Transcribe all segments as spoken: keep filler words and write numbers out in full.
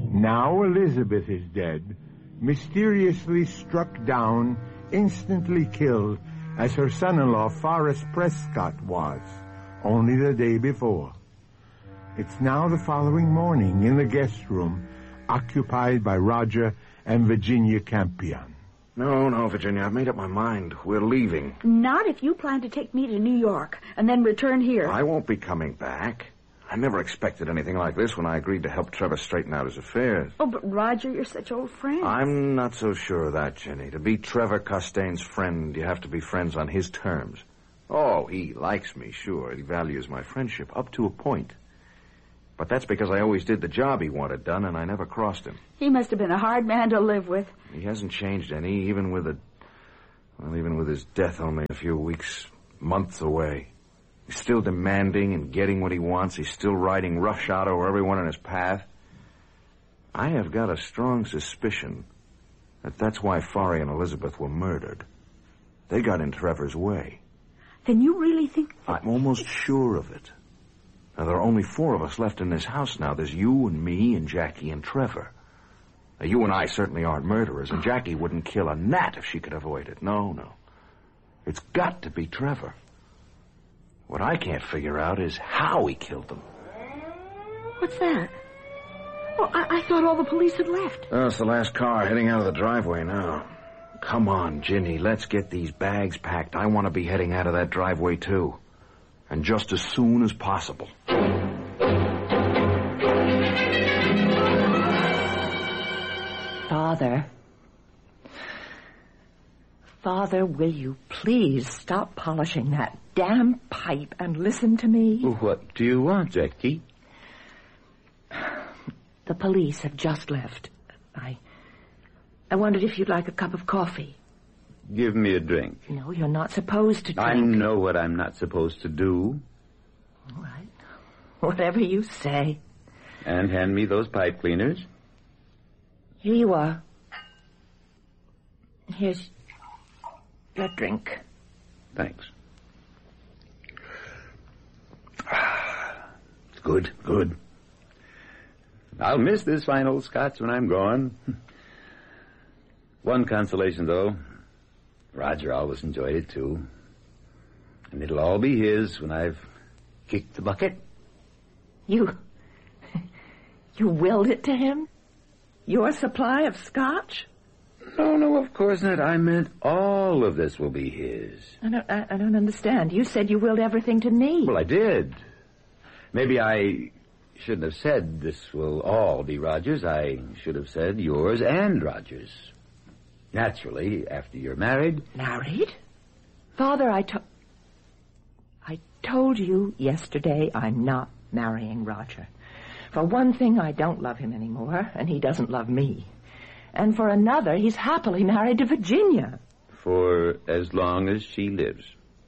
Now Elizabeth is dead, mysteriously struck down, instantly killed, as her son-in-law Forrest Prescott was, only the day before. It's now the following morning in the guest room, occupied by Roger and Virginia Campion. No, no, Virginia, I've made up my mind. We're leaving. Not if you plan to take me to New York and then return here. I won't be coming back. I never expected anything like this when I agreed to help Trevor straighten out his affairs. Oh, but Roger, you're such old friends. I'm not so sure of that, Jenny. To be Trevor Costain's friend, you have to be friends on his terms. Oh, he likes me, sure. He values my friendship up to a point. But that's because I always did the job he wanted done, and I never crossed him. He must have been a hard man to live with. He hasn't changed any, even with a... Well, even with his death only a few weeks, months away. He's still demanding and getting what he wants. He's still riding roughshod over everyone in his path. I have got a strong suspicion that that's why Forry and Elizabeth were murdered. They got in Trevor's way. Then you really think... I'm almost sure of it. Now, there are only four of us left in this house now. There's you and me and Jackie and Trevor. Now, you and I certainly aren't murderers, and Jackie wouldn't kill a gnat if she could avoid it. No, no. It's got to be Trevor. What I can't figure out is how he killed them. What's that? Well, I, I thought all the police had left. Oh, it's the last car heading out of the driveway now. Come on, Ginny, let's get these bags packed. I want to be heading out of that driveway, too. And just as soon as possible. Father. Father, will you please stop polishing that damn pipe and listen to me? What do you want, Jackie? The police have just left. I... I wondered if you'd like a cup of coffee. Give me a drink. No, you're not supposed to drink. I know what I'm not supposed to do. All right. Whatever you say. And hand me those pipe cleaners. Here you are. Here's your drink. Thanks. It's good, good. I'll miss this fine old scotch when I'm gone. One consolation, though. Roger always enjoyed it, too. And it'll all be his when I've kicked the bucket. You... You willed it to him? Your supply of scotch? No, no, of course not. I meant all of this will be his. I don't, I, I don't understand. You said you willed everything to me. Well, I did. Maybe I shouldn't have said this will all be Roger's. I should have said yours and Roger's. Naturally, after you're married. Married? Father, I to... I told you yesterday I'm not marrying Roger. For one thing, I don't love him anymore, and he doesn't love me. And for another, he's happily married to Virginia. For as long as she lives.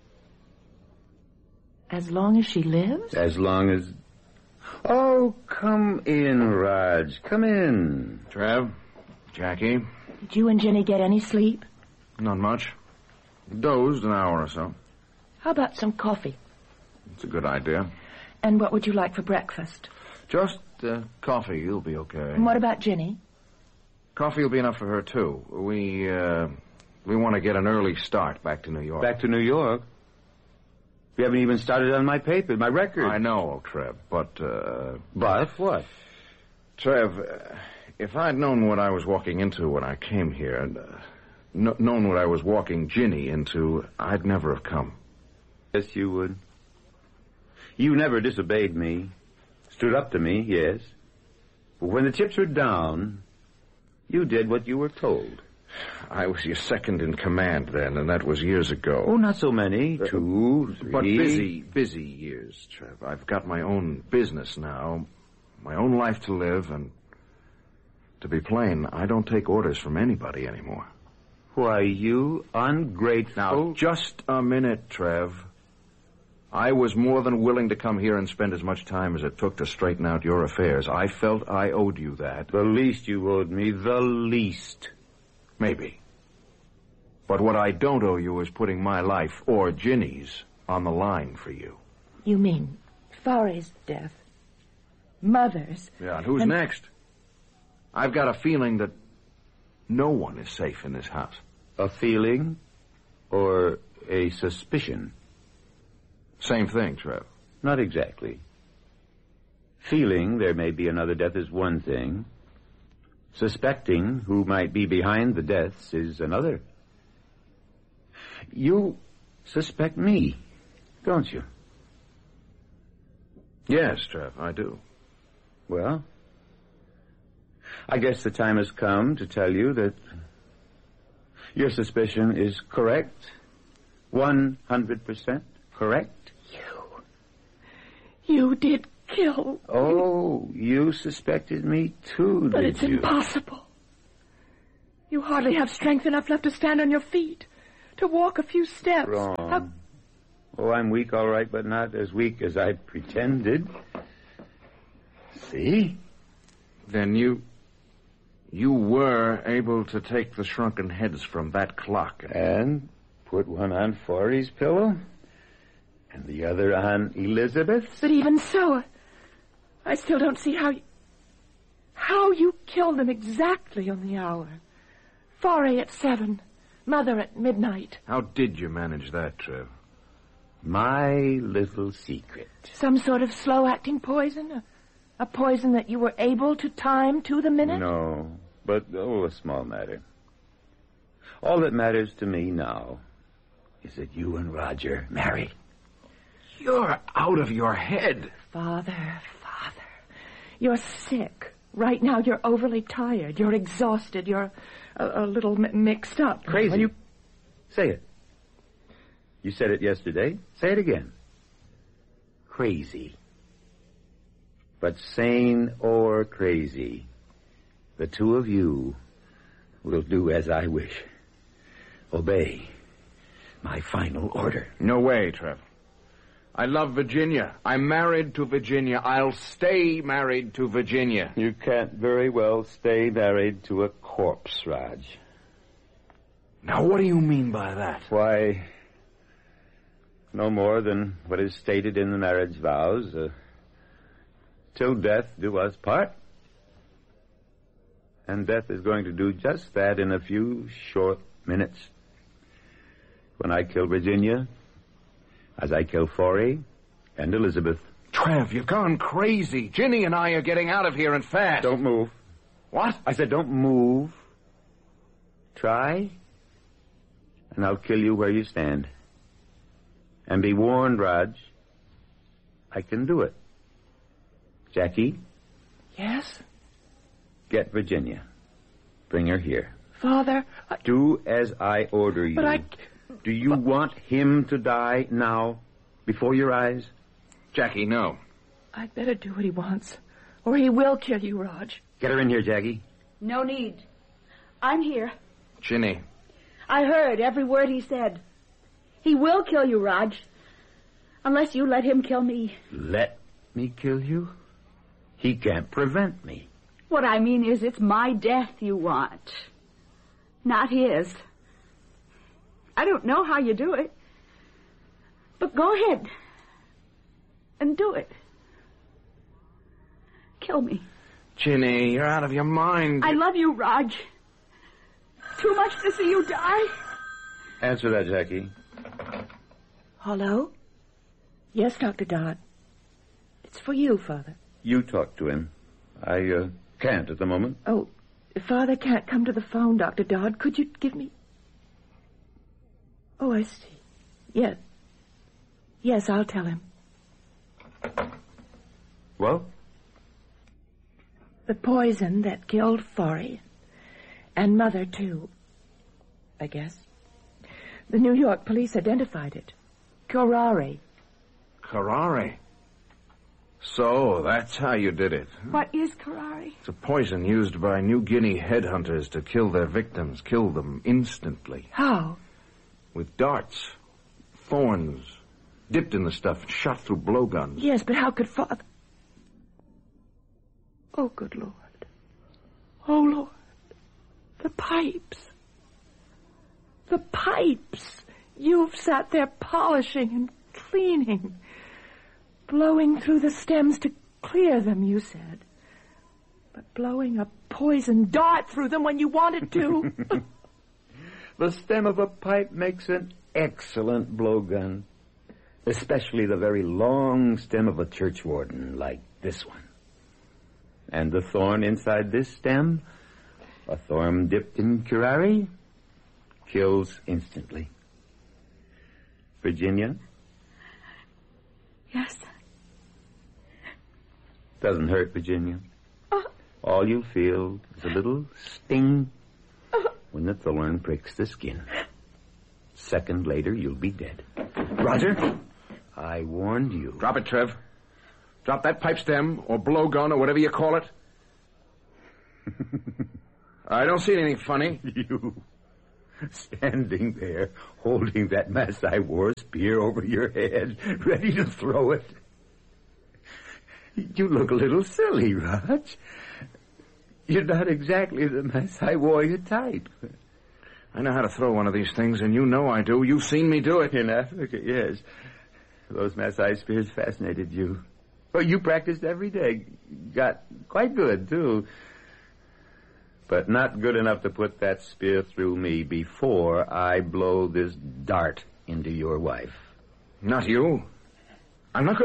As long as she lives? As long as... Oh, come in, Raj. Come in. Trev, Jackie. Did you and Jenny get any sleep? Not much. Dozed an hour or so. How about some coffee? It's a good idea. And what would you like for breakfast? Just uh, coffee. You'll be okay. And what about Jenny? Coffee will be enough for her, too. We, uh, we want to get an early start back to New York. Back to New York? We haven't even started on my paper, my record. I know, Trev, but, uh... But what? Trev, uh, if I'd known what I was walking into when I came here, and uh, kn- known what I was walking Ginny into, I'd never have come. Yes, you would. You never disobeyed me. Stood up to me, yes. But when the chips were down, you did what you were told. I was your second in command then, and that was years ago. Oh, not so many. Uh, Two, three. But busy, busy years, Trev. I've got my own business now, my own life to live, and to be plain, I don't take orders from anybody anymore. Why, you ungrateful... Now, just a minute, Trev. I was more than willing to come here and spend as much time as it took to straighten out your affairs. I felt I owed you that. The least you owed me, the least. Maybe. But what I don't owe you is putting my life, or Ginny's, on the line for you. You mean Forry's death? Mother's? Yeah, and who's and... next? I've got a feeling that no one is safe in this house. A feeling or a suspicion? Same thing, Trev. Not exactly. Feeling there may be another death is one thing. Suspecting who might be behind the deaths is another. You suspect me, don't you? Yes, Trev, I do. Well, I guess the time has come to tell you that your suspicion is correct. one hundred percent correct. You. You did kill. Oh, you suspected me too, But did it's you? impossible. You hardly have strength enough left to stand on your feet, to walk a few steps. Wrong. How... Oh, I'm weak, all right, but not as weak as I pretended. See? Then you... You were able to take the shrunken heads from that clock. And put one on Forey's pillow and the other on Elizabeth's. But even so, I still don't see how you... How you killed them exactly on the hour. Forey at seven, Mother at midnight. How did you manage that, Trev? My little secret. Some sort of slow-acting poison? A, a poison that you were able to time to the minute? No, but, oh, a small matter. All that matters to me now is that you and Roger marry. You're out of your head. Father, Father, you're sick. Right now you're overly tired. You're exhausted. You're a, a little mi- mixed up. Crazy. When you... Say it. You said it yesterday. Say it again. Crazy. But sane or crazy, the two of you will do as I wish. Obey my final order. No way, Trev. I love Virginia. I'm married to Virginia. I'll stay married to Virginia. You can't very well stay married to a corpse, Raj. Now, what do you mean by that? Why, no more than what is stated in the marriage vows. Uh, till death do us part. And death is going to do just that in a few short minutes. When I kill Virginia, as I kill Forey and Elizabeth. Trev, you've gone crazy. Ginny and I are getting out of here and fast. Don't move. What? I said don't move. Try, and I'll kill you where you stand. And be warned, Raj, I can do it. Jackie? Yes? Get Virginia. Bring her here. Father, I... Do as I order you. But I... Do you but... want him to die now, before your eyes? Jackie, no. I'd better do what he wants, or he will kill you, Raj. Get her in here, Jackie. No need. I'm here. Ginny. I heard every word he said. He will kill you, Raj. Unless you let him kill me. Let me kill you? He can't prevent me. What I mean is it's my death you want, not his. I don't know how you do it, but go ahead and do it. Kill me. Ginny, you're out of your mind. I love you, Raj. Too much to see you die. Answer that, Jackie. Hello? Yes, Doctor Dodd. It's for you, Father. You talk to him. I uh, can't at the moment. Oh, if Father can't come to the phone, Doctor Dodd, could you give me... Oh, I see. Yes. Yes, I'll tell him. Well? The poison that killed Forey. And Mother, too. I guess. The New York police identified it. Curare. Curare? So, that's how you did it. What is curare? It's a poison used by New Guinea headhunters to kill their victims, kill them instantly. How? With darts, thorns, dipped in the stuff, and shot through blowguns. Yes, but how could Father... Oh, good Lord. Oh, Lord. The pipes. The pipes. You've sat there polishing and cleaning, blowing through the stems to clear them, you said. But blowing a poison dart through them when you wanted to. The stem of a pipe makes an excellent blowgun, especially the very long stem of a churchwarden like this one. And the thorn inside this stem, a thorn dipped in curare, kills instantly. Virginia? Yes. Doesn't hurt, Virginia. Uh, All you feel is a little sting uh, when the thorn pricks the skin. Second later, you'll be dead. Roger? I warned you. Drop it, Trev. Drop that pipe stem or blowgun or whatever you call it. I don't see anything funny. You standing there holding that Masai war spear over your head, ready to throw it. You look a little silly, Raj. You're not exactly the Masai warrior type. I know how to throw one of these things, and you know I do. You've seen me do it. In Africa, yes. Those Masai spears fascinated you. Well, you practiced every day. Got quite good, too. But not good enough to put that spear through me before I blow this dart into your wife. Not you. I'm not going